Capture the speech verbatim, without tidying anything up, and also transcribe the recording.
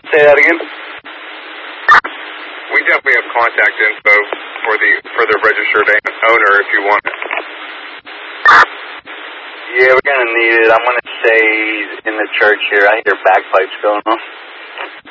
Say that again? We definitely have contact info for the for the registered owner if you want it. Yeah, we're gonna need it. I'm gonna say in the church here. I hear bagpipes going on.